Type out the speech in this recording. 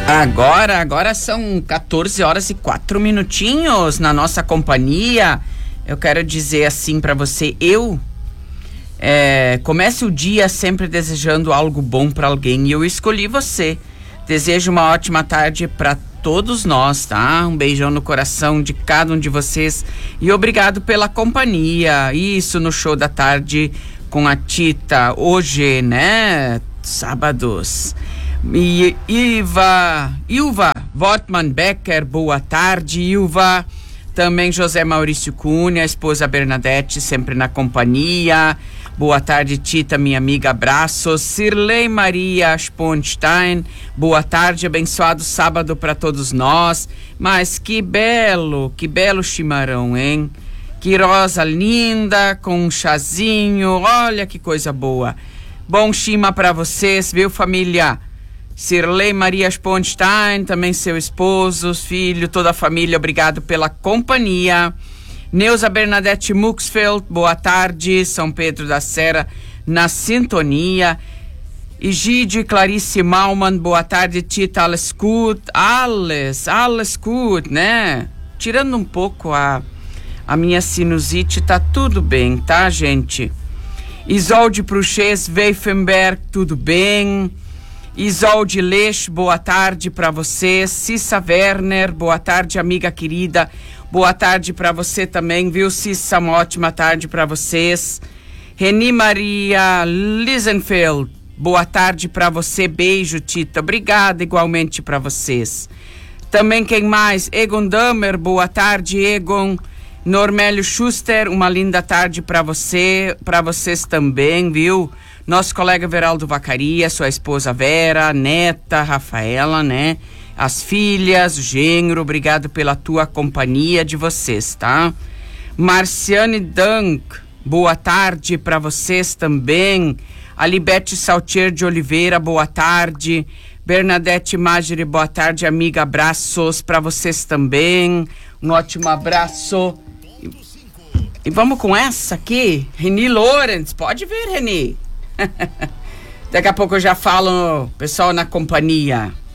Agora são 14 horas e 4 minutinhos na nossa companhia. Eu quero dizer assim pra você, comece o dia sempre desejando algo bom pra alguém e eu escolhi você. Desejo uma ótima tarde pra todos nós, tá? Um beijão no coração de cada um de vocês e obrigado pela companhia. Isso no show da tarde com a Tita, hoje, né? Sábados. E Ilva Wortmann Becker, boa tarde, Ilva. Também José Maurício Cunha, a esposa Bernadette, sempre na companhia. Boa tarde, Tita, minha amiga, abraços. Sirlei Maria Sponstein, boa tarde, abençoado sábado para todos nós. Mas que belo chimarrão, hein? Que rosa linda, com um chazinho, olha que coisa boa. Bom chima para vocês, viu, família? Sirlei Maria Sponstein, também seu esposo, filho, toda a família, obrigado pela companhia. Neuza Bernadette Muxfeld, boa tarde. São Pedro da Serra, na sintonia. Egídio e Clarice Malman, boa tarde, Tita, alles gut, alles gut, né? Tirando um pouco a minha sinusite, tá tudo bem, tá, gente? Isolde Pruches Weifenberg, tudo bem? Isolde Lech, boa tarde para você. Cissa Werner, boa tarde, amiga querida. Boa tarde para você também, viu, Cissa? Uma ótima tarde para vocês. Reni Maria Lisenfeld, boa tarde para você. Beijo, Tita. Obrigada igualmente para vocês. Também quem mais? Egon Damer, boa tarde, Egon. Normélio Schuster, uma linda tarde para vocês também, viu? Nosso colega Veraldo Vacaria, sua esposa Vera, neta Rafaela, né? As filhas, o genro, obrigado pela tua companhia de vocês, tá? Marciane Dunk, boa tarde para vocês também. Alibete Saltier de Oliveira, boa tarde. Bernadette Magere, boa tarde, amiga, abraços para vocês também. Um ótimo abraço. E vamos com essa aqui, Reni Lorenz, pode ver, Reni. Daqui a pouco eu já falo, pessoal na companhia.